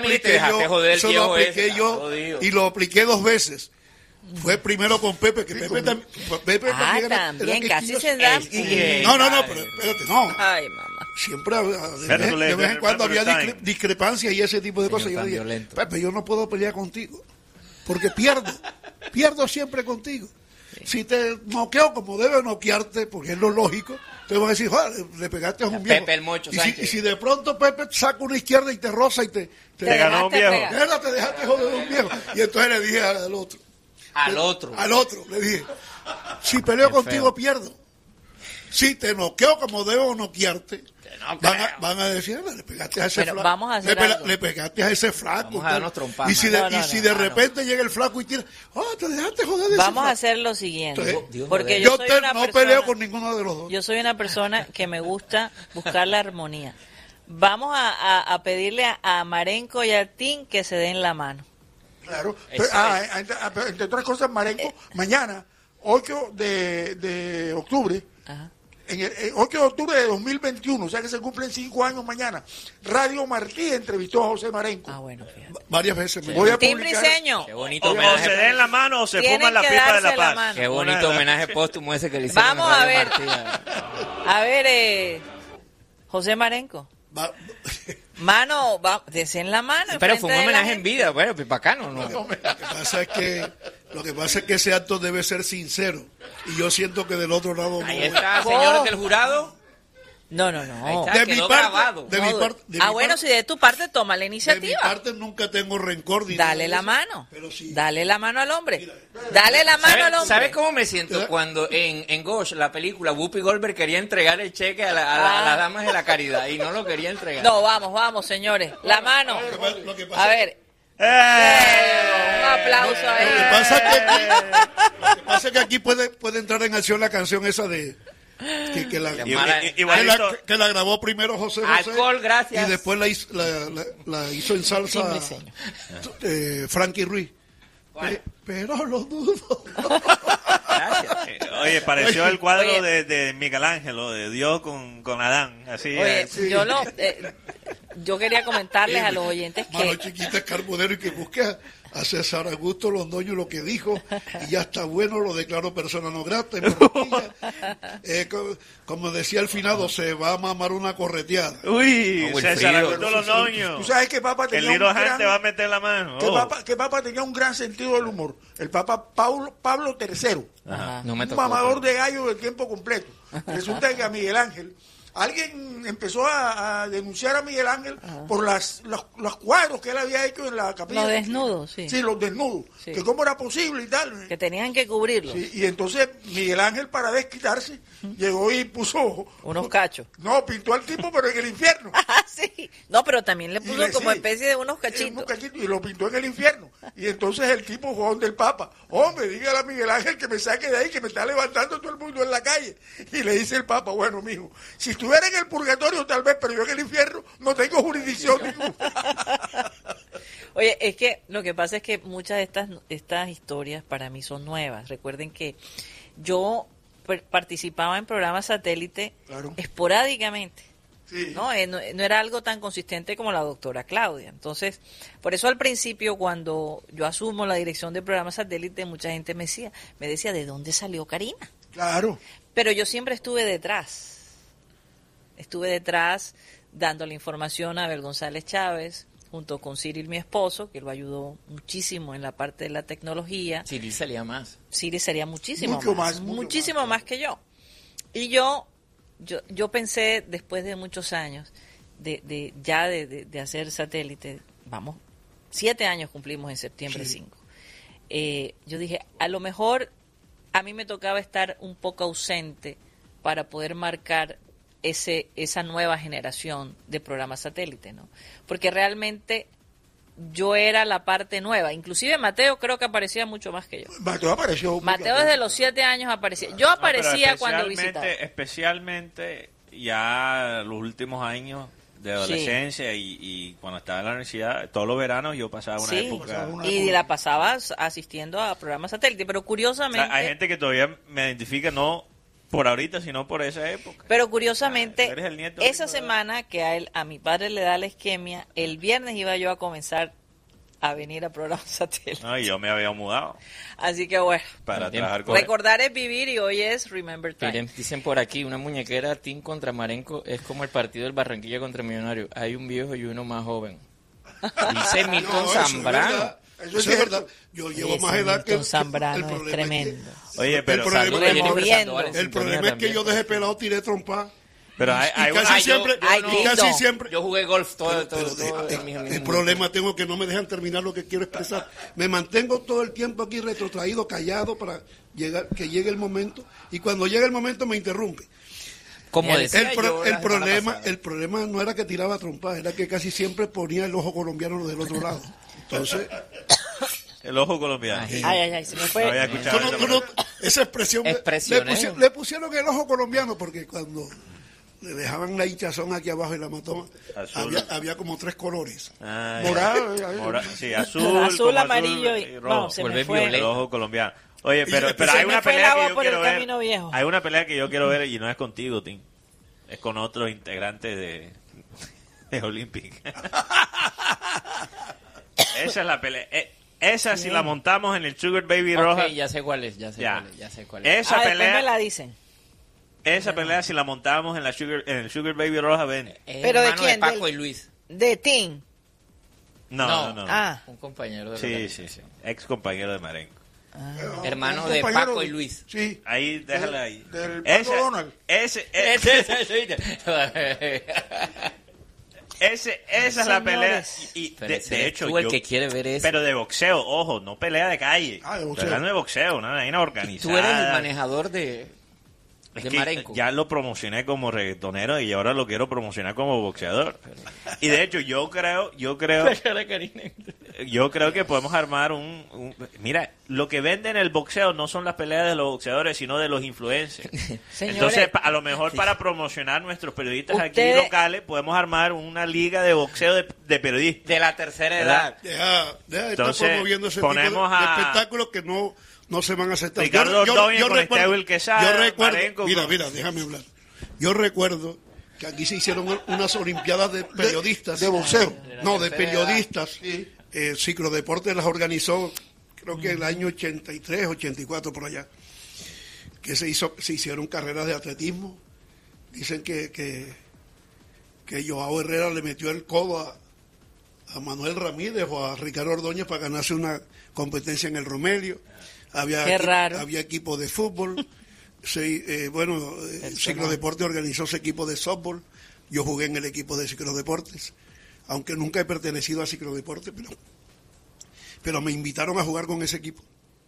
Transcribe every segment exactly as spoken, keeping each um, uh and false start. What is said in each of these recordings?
apliqué yo, eso lo apliqué yo y lo apliqué dos veces. Fue primero con Pepe, que Pepe, tam, Pepe ah, también era, también, era casi se da. Y, no, no, no, pero espérate, no. Ay, mamá. Siempre, de, de, de vez en cuando había discre, discrepancias y ese tipo de cosas. Yo dije, violento. Pepe, yo no puedo pelear contigo, porque pierdo, pierdo siempre contigo. Sí. Si te noqueo como debe noquearte, porque es lo lógico, te van a decir, le, le pegaste a un viejo. Pepe el Mocho y si, y si de pronto Pepe saca una izquierda y te roza y te... Te, te ganó un viejo. Mierda, te dejaste joder un viejo. Y entonces le dije al otro. Al otro. Al otro, le dije, si peleo Qué contigo feo. pierdo. Si te noqueo como debo noquearte, no van, a, van a decir, le pegaste a ese Pero flaco. Vamos a hacer le, algo. le pegaste a ese flaco. Vamos a darnos trompadas. Y si de, no, no, y si no, de no, repente no. llega el flaco y tira, oh, te dejaste joder de Vamos ese a hacer lo siguiente. Entonces, Dios, porque yo, yo soy te, una no persona, peleo con ninguno de los dos. Yo soy una persona que me gusta buscar la armonía. Vamos a, a, a pedirle a, a Marenco y a Tim que se den la mano. Claro, pero, ah, entre, entre otras cosas, Marenco, eh, mañana, ocho de, de octubre, ajá. En el, el ocho de octubre de dos mil veintiuno, o sea que se cumplen cinco años mañana, Radio Martí entrevistó a José Marenco. Ah, bueno, fíjate. Varias veces. Sí. Voy a Tim Briseño. Qué bonito homenaje. O se den la mano o se fuman la pipa de la paz. La Qué bonito homenaje póstumo ese que le hicieron. Vamos a ver. A ver, eh, José Marenco. Va. Mano, va, desen la mano. Pero fue un homenaje en vida, bueno, pues bacano, ¿no? Lo que pasa es que, lo que pasa es que ese acto debe ser sincero. Y yo siento que del otro lado... Ahí está, señores del jurado. No, no, no. Está, de, mi parte, de, no, mi parte, de ah, mi bueno, parte, si de tu parte toma la iniciativa. De mi parte nunca tengo rencor. Ni Dale la mano. Pero sí. Dale la mano al hombre. Mira, Dale la mano ¿Sabe, al hombre. ¿Sabes cómo me siento ¿Qué? cuando en, en Ghost, la película, Whoopi Goldberg quería entregar el cheque a, la, a, la, ah. a las damas de la caridad y no lo quería entregar? No, vamos, vamos, señores. La mano. Lo que pasa, a ver. ¡Eh! Un aplauso ahí. Lo que pasa es que aquí, lo que pasa es que aquí puede, puede entrar en acción la canción esa de... Que, que, la, y, y, que, la, que la grabó primero José José Alcohol, gracias. Y después la hizo, la, la, la hizo en salsa eh, Frankie Ruiz. Pe, pero lo dudo. Gracias. Oye, pareció el cuadro Oye, de, de Miguel Ángelo, de Dios con, con Adán. Así. Oye, sí. yo lo, eh, yo quería comentarles a los oyentes que... Mano chiquita Carbonero y que busque a, a César Augusto Londoño lo que dijo y ya está bueno, lo declaró persona no grata. eh, como, como decía el finado, se va a mamar una correteada. Uy, no, César Augusto Londoño. Tú sabes que Papa tenía el Liro un gran... te va a meter la mano. Que, oh. Papa, que Papa tenía un gran sentido del humor. El Papa Paulo, Pablo tercero. Ajá. No me un tocó, mamador pero... de gallo de tiempo completo. Resulta que a Miguel Ángel, alguien empezó a, a denunciar a Miguel Ángel Ajá. por las, los, los cuadros que él había hecho en la capilla. Los desnudos, sí. Sí, los desnudos. Sí. Que cómo era posible y tal. Que tenían que cubrirlos. Sí, y entonces Miguel Ángel, para desquitarse, llegó y puso... Unos cachos. No, pintó al tipo, pero en el infierno. Ah, sí. No, pero también le puso le, como sí, especie de unos cachitos. unos cachitos. Y lo pintó en el infierno. Y entonces el tipo fue donde el Papa. Hombre, dígale a Miguel Ángel que me saque de ahí, que me está levantando todo el mundo en la calle. Y le dice el Papa, bueno, mijo, si estuviera en el purgatorio tal vez, pero yo en el infierno no tengo jurisdicción ninguna. Oye, es que lo que pasa es que muchas de estas, estas historias para mí son nuevas. Recuerden que yo participaba en programas satélite claro. esporádicamente. Sí. ¿no? Eh, no, no era algo tan consistente como la doctora Claudia. Entonces, por eso al principio, cuando yo asumo la dirección del programa satélite, mucha gente me decía, me decía, ¿de dónde salió Karina? Claro. Pero yo siempre estuve detrás. Estuve detrás dándole información a Abel González Chávez, junto con Cyril, mi esposo, que lo ayudó muchísimo en la parte de la tecnología. Cyril salía más. Cyril sería muchísimo mucho más, más mucho muchísimo más, más que yo. Y yo yo yo pensé, después de muchos años, de, de ya de, de, de hacer satélite, vamos, siete años cumplimos en septiembre sí. cinco. Eh, yo dije, a lo mejor a mí me tocaba estar un poco ausente para poder marcar ese esa nueva generación de programas satélite, ¿no? Porque realmente yo era la parte nueva. Inclusive Mateo creo que aparecía mucho más que yo. Mateo apareció. Mateo desde los siete años aparecía. Yo aparecía no, cuando visitaba. Especialmente ya los últimos años de adolescencia sí. y, y cuando estaba en la universidad, todos los veranos yo pasaba una sí, época. Una y época. La pasaba asistiendo a programas satélite, pero curiosamente... O sea, hay gente que todavía me identifica, no por ahorita, sino por esa época. Pero curiosamente, ah, eres el nieto esa de... semana que a él, a mi padre le da la isquemia, el viernes iba yo a comenzar a venir a programa satélite. No, y yo me había mudado. Así que bueno, para trabajar con recordar es vivir y hoy es Remember Time. Miren, dicen por aquí, una muñequera Team contra Marenco es como el partido del Barranquilla contra Millonario. Hay un viejo y uno más joven. Dice Milton no, Zambrano. Eso es verdad. Yo llevo Ese más edad que Milton Zambrano el es tremendo. Es que, Oye, pero el problema, el problema, el problema es que yo dejé pelado, tiré trompa. Pero hay, hay y casi una... siempre, ay, y casi lindo. siempre. Yo jugué golf todo, pero, todo, pero, todo, eh, en mi- en mi- el problema tengo que no me dejan terminar lo que quiero expresar. Me mantengo todo el tiempo aquí retrotraído, callado para llegar que llegue el momento y cuando llega el momento me interrumpe. Como El, decía pro- yo el la semana problema, pasada. el problema no era que tiraba trompa, era que casi siempre ponía el ojo colombiano del otro lado. Entonces, El ojo colombiano. Ay, Ay, ay, ay, se me fue. No había tú escuchado no- esa tú no- palabra. esa expresión le, le Expresiones. pusi- le pusieron el ojo colombiano porque cuando le dejaban la hinchazón aquí abajo en la matoma, Azul. había, había como tres colores. Ah, Morado, ya. eh, Mora- sí, azul, Azul, como amarillo y- rojo. no, se me Vuelve fue. violeta. El ojo colombiano. Oye, pero, Y- pero se hay me una fue el pelea agua que yo por el quiero ver. camino viejo. Hay una pelea que yo quiero ver y no es contigo, Tim. Es con otros integrantes de, de Olympic. Esa es la pelea. Eh, Esa si la montamos en el Sugar Baby Roja. Ok, ya sé cuál es, ya sé Ya. cuál es, ya sé cuál es. Esa Ah, después pelea, me la dicen. esa pelea si la montamos en la Sugar, en el Sugar Baby Roja, ven. Es ¿Pero de hermano quién? Paco Del- y Luis. De Tim. No, No. no, no. Ah, Un compañero de Sí, verdad. sí, sí. Ex compañero de Marenco. Hermano Un de compañero Paco de- y Luis. Sí. Ahí, déjala ahí. Del Ese, Paco Donald. ese, ese, ese, esa es la pelea. Señores. Y, y Pero de, ese de eres hecho, tú el yo- que quiere ver eso. pero de boxeo, ojo, no pelea de calle. Ah, de boxeo. Estoy hablando de boxeo, una vaina organizada. Tú eres el manejador de, Es de que Marenco. ya lo promocioné como reggaetonero y ahora lo quiero promocionar como boxeador. Y de hecho, yo creo, yo creo, yo creo que podemos armar un, un- mira, lo que venden el boxeo no son las peleas de los boxeadores, sino de los influencers. Señores, Entonces, pa- a lo mejor para promocionar nuestros periodistas aquí Ustedes- locales, podemos armar una liga de boxeo de, de periodistas. De la tercera ¿Verdad? edad. Deja, deja de estar Entonces, promoviendo ese tipo de, ponemos de a- espectáculos que no, no se van a aceptar. Ricardo Ordóñez con Esteban Quesada, yo recuerdo, Marenco mira, con- mira, déjame hablar. Yo recuerdo que aquí se hicieron unas olimpiadas de periodistas. de boxeo. No, de tercera periodistas. Sí. Eh, Ciclodeporte las organizó, creo que el año ochenta y tres, ochenta y cuatro por allá. Que se hizo, se hicieron carreras de atletismo. Dicen que, que, que Joao Herrera le metió el codo a, a Manuel Ramírez o a Ricardo Ordóñez para ganarse una competencia en el Romelio. Había, Qué equi- raro. había equipo de fútbol. Se, eh, bueno, eh, Ciclodeporte organizó ese equipo de softball. Yo jugué en el equipo de Ciclodeportes, aunque nunca he pertenecido a Ciclodeporte, pero, pero me invitaron a jugar con ese equipo.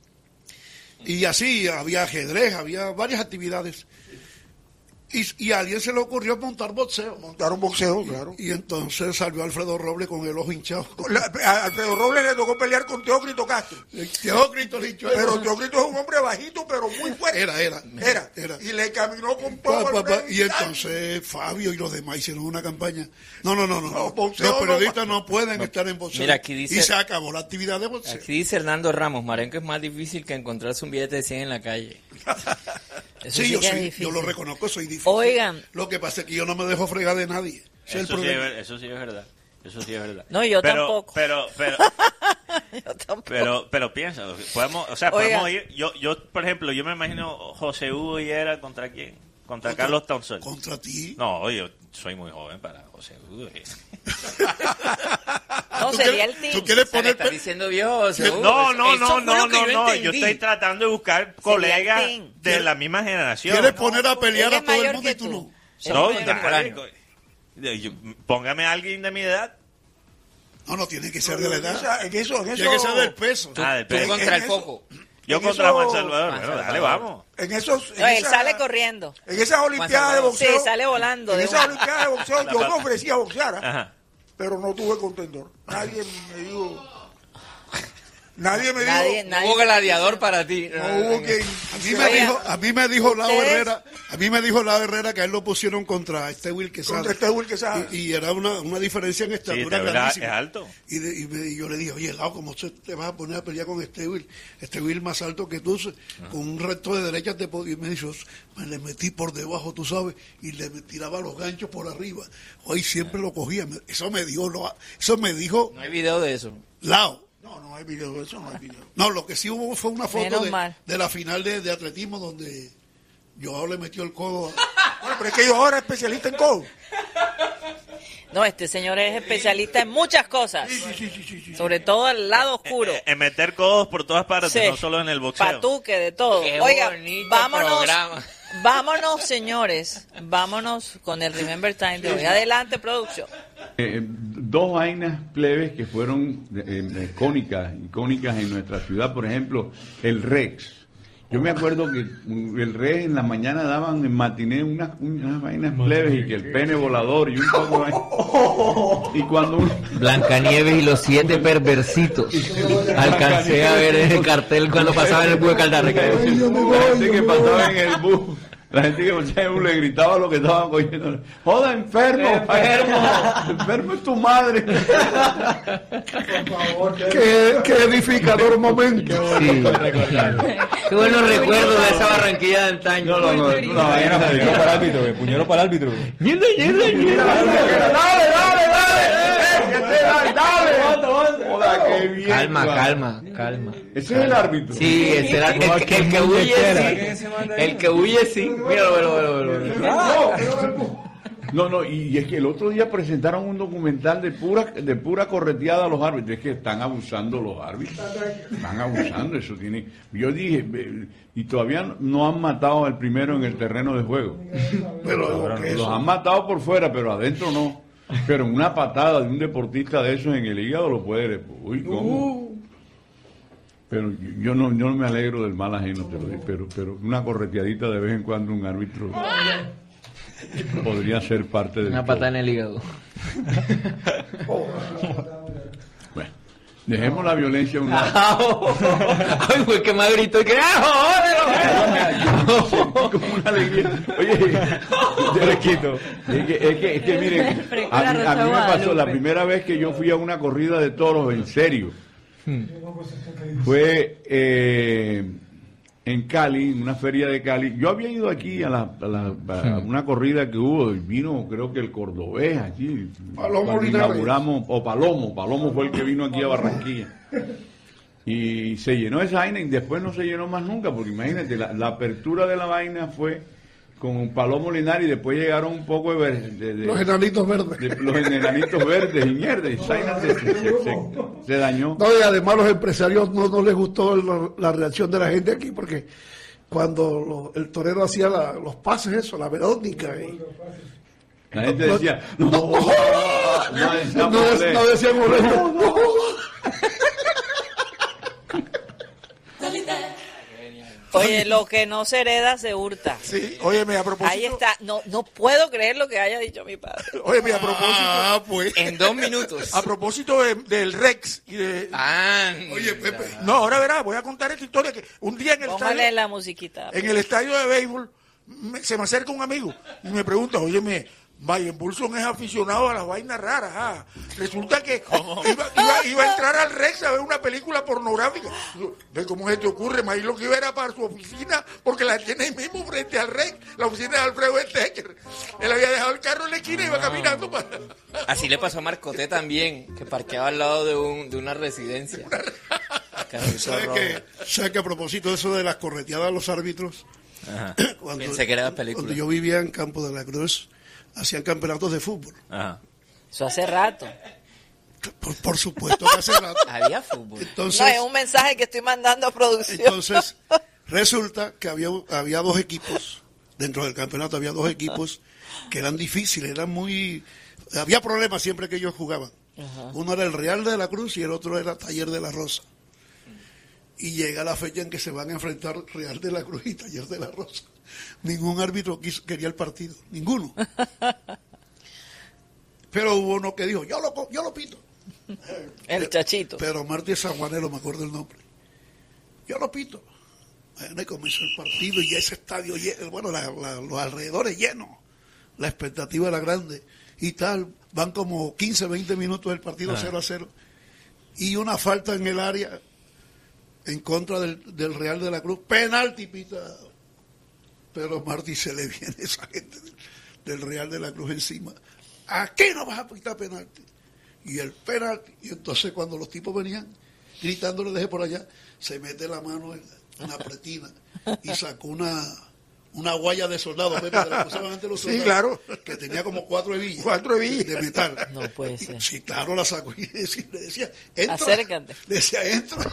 Y así había ajedrez, había varias actividades. Y, y a alguien se le ocurrió montar boxeo. Montaron boxeo, claro. Y entonces salió Alfredo Robles con el ojo hinchado. La- a Alfredo Robles le tocó pelear con Teócrito Castro. Teócrito le hinchó el Pero ojo. Teócrito es un hombre bajito, pero muy fuerte. Era, era. Era. Era. Y le caminó con Pa, todo. pa, el pa, frente. y entonces Fabio y los demás hicieron una campaña. No, no, no, no. No, no. boxeo Los no, periodistas no, pueden estar en boxeo. Mira, aquí dice- y se acabó la actividad de boxeo. Aquí dice Hernando Ramos, Marenco es más difícil que encontrarse un billete de cien en la calle. eso Sí, sí yo, que es soy- difícil. yo lo reconozco, soy difícil. Oigan. Lo que pasa es que yo no me dejo fregar de nadie. Ese es el Eso sí, es, problema. ver- eso sí es verdad. Eso sí es verdad. No, yo pero, tampoco. Pero, pero, Yo tampoco. pero, pero piensa, podemos, o sea, Oiga. podemos ir. Yo, yo, por ejemplo, yo me imagino José Hugo y era contra quién, contra, Carlos Thompson. Contra ti. No, yo soy muy joven para José Hugo. no, ¿Tú sería quieres- el team. ¿Tú quieres O sea, le poner estás pe- diciendo viejo, seguro. No, no, Eso no, fue no, lo que no, yo no. Yo entendí. estoy tratando de buscar colegas team. de la misma generación. ¿Quieres poner a pelear él a es todo el mayor mundo y que tú tú. no? No, Somos contemporáneos. dale, yo- póngame a alguien de mi edad. No, no, tiene que ser de la En edad. esa- en eso, en eso, Tiene que ser del peso. Ah, del Tú peso. contra en el eso- foco. Yo en contra eso- Juan Salvador. Juan Bueno, dale, Salvador. vamos. En esos, en No, él esa- sale corriendo. En esas olimpiadas de Juan boxeo. Sí, sale volando En de esas una. olimpiadas de boxeo yo me ofrecí a boxear, ¿ah? Ajá. pero no tuve contendor. Nadie me dijo. Nadie me dijo. Nadie, nadie. Hubo gladiador para ti. No hubo quien. A mí me dijo, a mí me dijo Lao Herrera, a mí me dijo Lao Herrera que a él lo pusieron contra este Will Quesada. Contra este Will Quesada. Y, y era una, una diferencia en estatura Sí, grandísima. es alto. Y, de, y, me, y yo le dije, oye, Lao, ¿cómo te vas a poner a pelear con este Will? Este Will más alto que tú, uh-huh. con un resto de derechas te podía. Y me dijo, me le metí por debajo, tú sabes, y le tiraba los ganchos por arriba. Hoy siempre uh-huh. lo cogía. Eso me dijo, eso me dijo. No hay video de eso. Lao. No, no hay video de eso, no hay video. No, lo que sí hubo fue una foto de, mal. de la final de, de atletismo donde Joao le metió el codo. A... Bueno, pero es que yo ahora es especialista en codo. No, este señor es especialista en muchas cosas. Sí, sí, sí, sí, sí, sí. Sobre todo el lado oscuro. En, en meter codos por todas partes, Sí. no solo en el boxeo. Patuque, de todo. Qué Oiga, bonito vámonos, programa. vámonos, señores. Vámonos con el Remember Time de hoy. Adelante, producción. Eh, dos vainas plebes que fueron eh, icónicas, icónicas en nuestra ciudad, por ejemplo, el Rex. Yo me acuerdo que el Rex en la mañana daban en matiné unas, unas vainas plebes y que el pene volador y un poco de vaina. Y cuando uno... Blancanieves y los siete perversitos. Alcancé a ver el cartel cuando pasaba en el bus de Caldarreca. La gente que pasaba en el bus, la gente que pasaba en el bus le gritaba lo que estaban cogiendo. ¡Joda, enfermo! ¡Enfermo! ¡Enfermo es tu madre! Por favor. qué, qué edificador momento. Sí. Qué buenos recuerdos de esa Barranquilla de antaño. No, no, no. No, vaina puñero para el árbitro, puñero para el árbitro. ¡Mierda, mierda, mierda! ¡Dale, dale, dale! ¡Dale! Joda, qué bien. Calma, calma, calma. ¿Ese es el árbitro? Sí, ese era el, el, el, el que huye sí. El que huye sí. Míralo, míralo, míralo, míralo. No, no, y, y es que el otro día presentaron un documental de pura de pura correteada a los árbitros. Es que están abusando los árbitros. Están abusando, eso tiene. Yo dije, y todavía no han matado al primero en el terreno de juego. Pero los, los han matado por fuera, pero adentro no. Pero una patada de un deportista de esos en el hígado lo puede. Uy, ¿cómo? Uh. Pero yo no, yo no me alegro del mal ajeno, te lo digo, pero, pero una correteadita de vez en cuando un árbitro podría ser parte del. Una patada en el hígado. Bueno, dejemos la violencia a un lado. Ay, güey, que más grito y que como una alegría. Oye, fresquito. Es que, es que, es que miren, a mí, a mí me pasó la primera vez que yo fui a una corrida de toros en serio. Fue eh, en Cali, en una feria de Cali. Yo había ido aquí a, la, a, la, a una corrida que hubo, y vino creo que el cordobés aquí. Palomo inauguramos, o Palomo, Palomo fue el que vino aquí a Barranquilla. Y se llenó esa vaina y después no se llenó más nunca, porque imagínate, la, la apertura de la vaina fue con Palomo Linares y después llegaron un poco de... de, de los enanitos verdes. De, los enanitos verdes y mierda, y esa vaina se, se, se, se, se dañó. No, y además los empresarios no, no les gustó la, la reacción de la gente aquí, porque cuando lo, el torero hacía la, los pases, eso, la verónica, y la gente decía, no, no, no, no, no, no decían no, no. Oye, lo que no se hereda se hurta. Sí, óyeme, a propósito. Ahí está. No, no puedo creer lo que haya dicho mi padre. Óyeme, a propósito. Ah, pues. En dos minutos. A propósito de, del Rex y de. Ah, oye, Pepe. No, ahora verás, voy a contar esta historia que un día en el Póngale estadio. la musiquita. En el estadio de béisbol me, se me acerca un amigo y me pregunta, óyeme, Bayern Bulson es aficionado a las vainas raras. Ah. Resulta que iba, iba, iba a entrar al Rex a ver una película pornográfica. ¿Ves cómo se te ocurre? Ahí lo que iba era para su oficina, porque la tiene ahí mismo frente al Rex, la oficina de Alfredo Estecher. Él había dejado el carro en la esquina y iba caminando para... Así le pasó a Marcoté también, que parqueaba al lado de, un, de una residencia. ¿Sabes que, ¿Sabe que a propósito de eso de las correteadas a los árbitros? Ajá. Cuando, Pensé que era la película. Cuando yo vivía en Campo de la Cruz, hacían campeonatos de fútbol. Ajá. Eso hace rato. Por, por supuesto que hace rato. Había fútbol. Entonces, No, es un mensaje que estoy mandando a producción. Entonces, resulta que había, había dos equipos, dentro del campeonato había dos equipos que eran difíciles, eran muy... Había problemas siempre que ellos jugaban. Ajá. Uno era el Real de la Cruz y el otro era Taller de la Rosa. Y llega la fecha en que se van a enfrentar Real de la Cruz y Taller de la Rosa. Ningún árbitro quiso, quería el partido, ninguno. Pero hubo uno que dijo, yo lo, yo lo pito. El Chachito. Pero Martí Sanjuanero, me acuerdo el nombre. Yo lo pito. Bueno, y comenzó el partido y ese estadio lleno, bueno, la, la, los alrededores llenos. La expectativa era grande. Y tal, van como quince, veinte minutos del partido, ah. cero a cero. Y una falta en el área en contra del, del Real de la Cruz. Penalti, pita. Pero Martí se le viene esa gente del, del Real de la Cruz encima. Aquí no vas a pitar penalti. Y el penalti. Y entonces cuando los tipos venían gritándole desde por allá, se mete la mano en, en la pretina y sacó una... una guaya de soldado, Pepe, de la que usaban antes los soldados. Sí, claro. Que tenía como cuatro hebillas. Cuatro hebillas. De metal. No puede ser. Sí, claro, la sacó y le decía, entra. Acércate. Le decía, entra.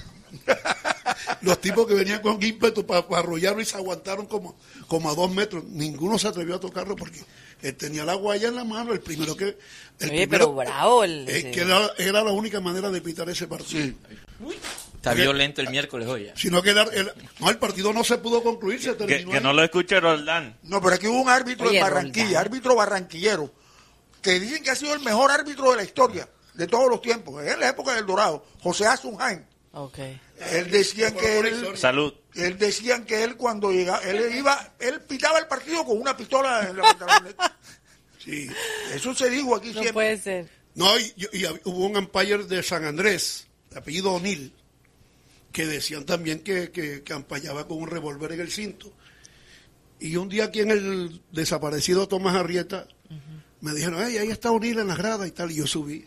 Los tipos que venían con ímpetu para pa arrollarlo y se aguantaron como, como a dos metros. Ninguno se atrevió a tocarlo porque él tenía la guaya en la mano, el primero que... El Oye, primero, pero bravo. El, es que era, era la única manera de pitar ese partido. Sí. Uy. Está porque, violento el miércoles hoy ya. Sino que el, el, no, el partido no se pudo concluir, se terminó. Que, que no lo escuche Roldán. No, pero aquí hubo un árbitro Oye, en Barranquilla, Roldán. árbitro barranquillero, que dicen que ha sido el mejor árbitro de la historia, de todos los tiempos, en la época del Dorado, José Asunjain. Okay. Él decía que él, Salud. Él decían que él cuando llegaba, él iba, él pitaba el partido con una pistola en la pantaloneta. Sí, eso se dijo aquí no siempre. No puede ser. No, y, y, y hubo un umpire de San Andrés, de apellido O'Neill, que decían también que, que, que ampallaba con un revólver en el cinto. Y un día aquí en el desaparecido Tomás Arrieta, uh-huh. me dijeron, hey, ahí está O'Neill en las gradas y tal, y yo subí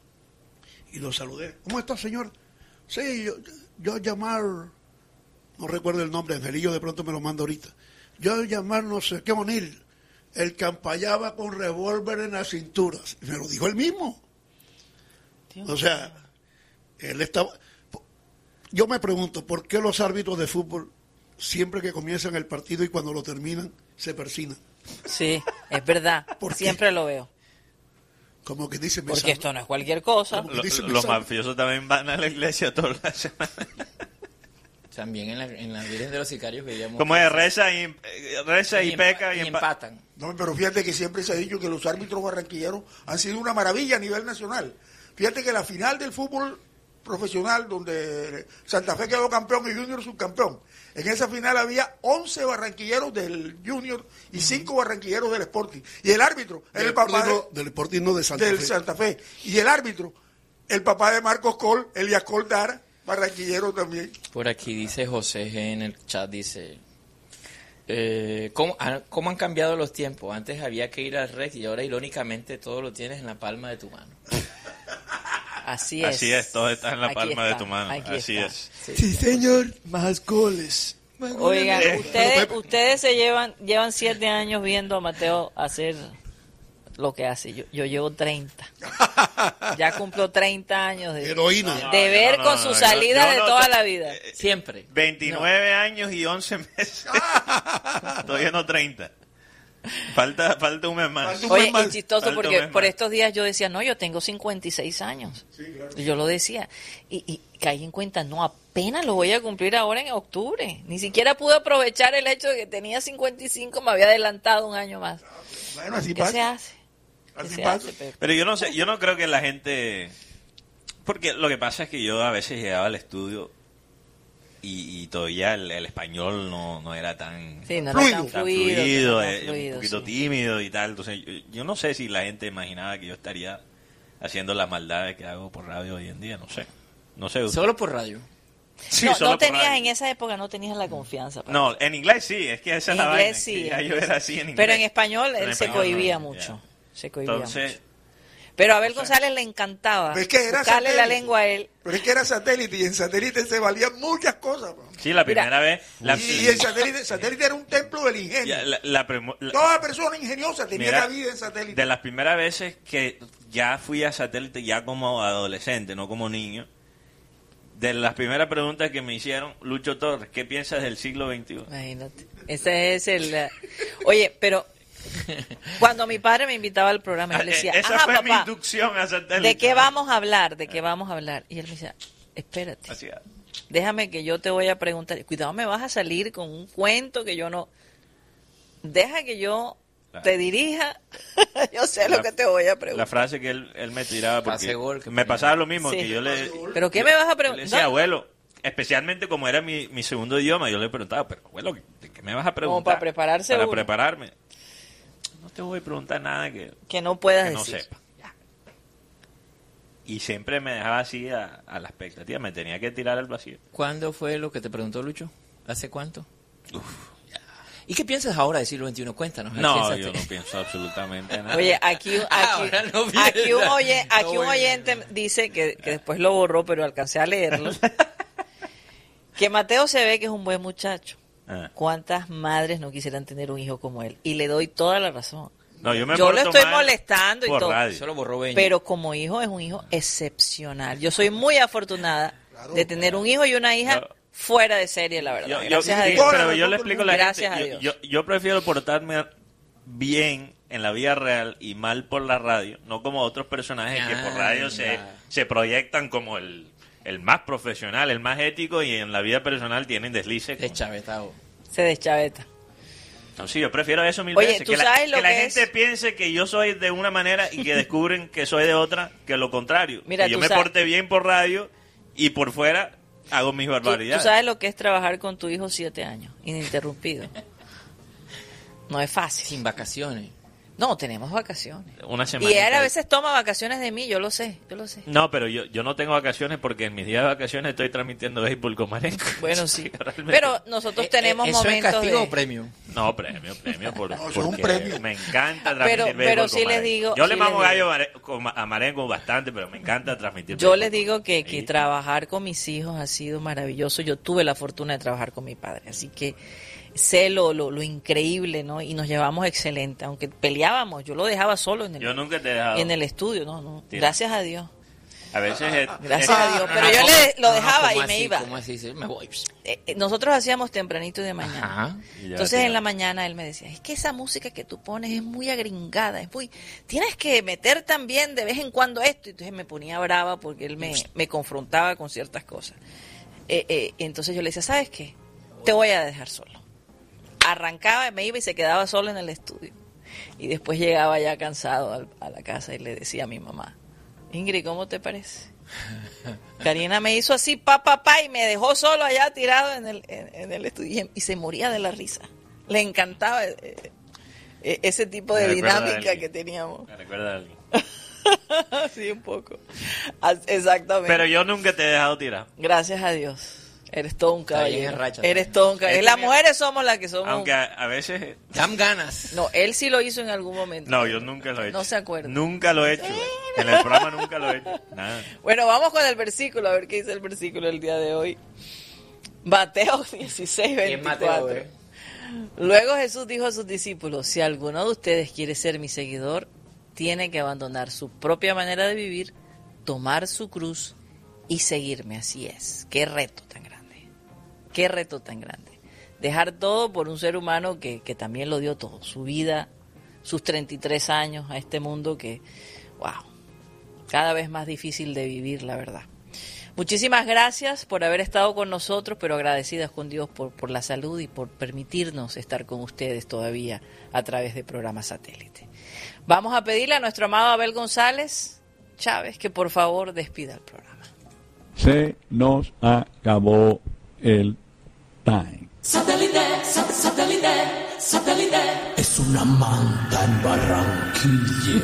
y lo saludé. ¿Cómo está, señor? Sí, yo, yo llamar, no recuerdo el nombre, Angelillo de pronto me lo manda ahorita. Yo llamar no sé qué O'Neill, el que ampallaba con revólver en las cinturas. Me lo dijo él mismo. Dios o sea, él estaba... Yo me pregunto, ¿por qué los árbitros de fútbol, siempre que comienzan el partido y cuando lo terminan, se persinan? Sí, es verdad. Siempre lo veo. Como que dice, porque salvo. Esto no es cualquier cosa. Lo, los mafiosos también van a la iglesia todas las semanas. También en la, en la Virgen de los Sicarios veíamos... Como es, reza y, reza y, y peca y, y empatan. No, pero fíjate que siempre se ha dicho que los árbitros barranquilleros han sido una maravilla a nivel nacional. Fíjate que la final del fútbol profesional, donde Santa Fe quedó campeón y Junior subcampeón, en esa final había once barranquilleros del Junior y cinco barranquilleros del Sporting. Y el árbitro era el papá de, del Sporting, no de Santa del Fe. Santa Fe. Y el árbitro, el papá de Marcos Col, Elias Col Dara, barranquillero también. Por aquí dice José G en el chat, dice, eh, ¿cómo, ¿cómo han cambiado los tiempos? Antes había que ir al rec y ahora irónicamente todo lo tienes en la palma de tu mano. Así es. Así es, todo está en la Aquí palma está, de tu mano. Así está. es. Sí, sí, señor, más goles. Más Oigan, goles. ustedes, ustedes se llevan, llevan siete años viendo a Mateo hacer lo que hace. Yo, yo llevo treinta. Ya cumplo treinta años de, heroína. de ver no, no, con no, su no, salida yo, yo de no, toda no, la vida. eh, Siempre. veintinueve no. años y once meses. Todavía no treinta. Falta, falta un mes más. Oye, es chistoso porque por estos días yo decía, no, yo tengo cincuenta y seis años. Sí, claro. Yo lo decía. Y, y caí en cuenta, no, apenas lo voy a cumplir ahora en octubre. Ni siquiera pude aprovechar el hecho de que tenía cincuenta y cinco, me había adelantado un año más. Bueno, así ¿Qué pasa. se hace? ¿Qué Así se pasa. hace, Pepe? Pero yo no sé, yo no creo que la gente... Porque lo que pasa es que yo a veces llegaba al estudio y, y todavía el, el español no, no era tan sí, no fluido, tan tan fluido, fluido, tan eh, fluido, un poquito sí. tímido y tal. Entonces yo, yo no sé si la gente imaginaba que yo estaría haciendo las maldades que hago por radio hoy en día, no sé. No sé. Solo por radio. Sí, no, solo no por tenías radio. en esa época, no tenías la confianza. Para No, en inglés sí, es que esa en es la inglés vaina. sí. Ya yo era así en inglés. Pero en español Pero él en se español cohibía no, mucho. ya. Se cohibía Entonces, mucho. Pero a Abel o sea, González le encantaba Es que era buscarle la satélite. lengua a él. Pero es que era satélite y en satélite se valían muchas cosas. Bro. sí, la primera Mira, vez... La, Y, y el satélite, satélite era un templo del ingenio. ya, la, la premo- la- Toda persona ingeniosa tenía Mira, cabida en satélite. de las primeras veces que ya fui a satélite, ya como adolescente, no como niño, de las primeras preguntas que me hicieron, Lucho Torres, ¿qué piensas del siglo veintiuno? Imagínate. Ese es el... uh, Oye, pero cuando mi padre me invitaba al programa, yo le decía, Esa ajá, fue papá, mi inducción a satélite. ¿de qué vamos a hablar? ¿De qué vamos a hablar? Y él me decía, espérate, Así es. déjame que yo te voy a preguntar. Cuidado, me vas a salir con un cuento que yo no... Deja que yo la, te dirija, yo sé la, lo que te voy a preguntar. La frase que él, él me tiraba, porque gol, que me pasaba lo mismo, sí. que yo le... ¿Pero qué yo, me vas a preguntar? Le decía, abuelo, especialmente como era mi, mi segundo idioma, yo le preguntaba, pero abuelo, ¿de qué me vas a preguntar? Como para prepararse Para uno. prepararme. No te voy a preguntar nada que, que no puedas que no decir. sepa. Y siempre me dejaba así a, a la expectativa, me tenía que tirar al vacío. ¿Cuándo fue lo que te preguntó Lucho? ¿Hace cuánto? Uf, ya. ¿Y qué piensas ahora del siglo veintiuno? Cuéntanos. No, yo no pienso absolutamente nada. Oye, aquí, aquí, no aquí, un, oye, aquí no un oyente dice que, que después lo borró, pero alcancé a leerlo, que Mateo se ve que es un buen muchacho. Ah. ¿Cuántas madres no quisieran tener un hijo como él? Y le doy toda la razón. No, yo me yo lo estoy molestando y todo, Solo borró pero como hijo es un hijo excepcional. Yo soy muy afortunada claro, de tener un hijo y una hija yo, fuera de serie, la verdad. Yo, Gracias yo, a Dios. Pero yo le explico a la Gracias gente, a Dios. Yo, yo, yo prefiero portarme bien en la vida real y mal por la radio, no como otros personajes ah, que por radio se, se proyectan como el, el más profesional, el más ético, y en la vida personal tienen deslices. Deschavetado. Se deschaveta. No, sí, yo prefiero eso mil Oye, veces. ¿tú que sabes la, lo que que la es? gente piense que yo soy de una manera y que descubren que soy de otra, que lo contrario. Mira, que yo me sabes... porte bien por radio y por fuera hago mis barbaridades. ¿Tú, tú sabes lo que es trabajar con tu hijo siete años, ininterrumpido? No es fácil. Sin vacaciones. No, tenemos vacaciones. Una semana. Y él a veces toma vacaciones de mí, yo lo sé, yo lo sé. No, pero yo, yo no tengo vacaciones porque en mis días de vacaciones estoy transmitiendo béisbol con Marenco. Bueno, sí. Realmente... Pero nosotros tenemos ¿Eso momentos es castigo de... o premio? No, premio, premio. Por, no, porque un premio. Me encanta transmitir pero, béisbol pero con sí les digo, Yo sí le mamo les gallo a Marenco bastante, pero me encanta transmitir Yo béisbol. les digo que, que trabajar con mis hijos ha sido maravilloso. Yo tuve la fortuna de trabajar con mi padre, así que sé lo, lo, lo increíble, ¿no? Y nos llevamos excelente, aunque peleábamos, yo lo dejaba solo en el, yo nunca te he dejado. En el estudio, no, no, Tira. Gracias a Dios. A veces es, gracias es, a Dios, pero no, yo no, le, lo dejaba no, y así, me iba. ¿Cómo así? Sí, me voy. Eh, nosotros hacíamos tempranito de mañana. Ajá. Entonces en la mañana él me decía, es que esa música que tú pones es muy agringada, es muy, tienes que meter también de vez en cuando esto. Y entonces me ponía brava porque él me, me confrontaba con ciertas cosas. Eh, eh, entonces yo le decía, ¿sabes qué? Te voy a dejar solo. Arrancaba, me iba y se quedaba solo en el estudio. Y después llegaba ya cansado al, a la casa y le decía a mi mamá, Ingrid, ¿cómo te parece? Karina me hizo así, pa, pa, pa, y me dejó solo allá tirado en el, en, en el estudio y se moría de la risa. Le encantaba eh, eh, ese tipo de dinámica que teníamos. Me recuerda a alguien. Sí, un poco. Exactamente. Pero yo nunca te he dejado tirar. Gracias a Dios. Eres todo un caballero. Racha, Eres todo un caballero. Las mujeres somos las que somos. Aunque a, a veces... Dan ganas. No, él sí lo hizo en algún momento. No, yo nunca lo he hecho. No se acuerda. Nunca lo he hecho. En el programa nunca lo he hecho. Nada. Bueno, vamos con el versículo, a ver qué dice el versículo el día de hoy. Mateo dieciséis, veinticuatro. Mateo, eh? Luego Jesús dijo a sus discípulos, si alguno de ustedes quiere ser mi seguidor, tiene que abandonar su propia manera de vivir, tomar su cruz y seguirme. Así es. Qué reto tan grande. Qué reto tan grande. Dejar todo por un ser humano que, que también lo dio todo. Su vida, sus treinta y tres años a este mundo que, wow, cada vez más difícil de vivir, la verdad. Muchísimas gracias por haber estado con nosotros, pero agradecidas con Dios por, por la salud y por permitirnos estar con ustedes todavía a través de programas satélite. Vamos a pedirle a nuestro amado Abel González Chávez que por favor despida el programa. Se nos acabó el time. Satélite, satélite, satélite. Es una manta en Barranquilla.